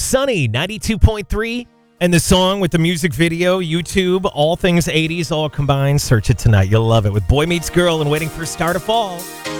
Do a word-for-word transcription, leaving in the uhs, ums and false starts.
Sunny, ninety-two point three. And the song with the music video, YouTube, all things eighties, all combined. Search it tonight. You'll love it. With Boy Meets Girl and Waiting for a Star to Fall.